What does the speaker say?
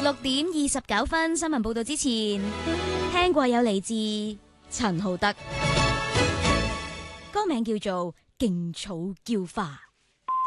6:29新聞報道之前，聽過有嚟自陳浩德，歌名叫做《勁草嬌花》。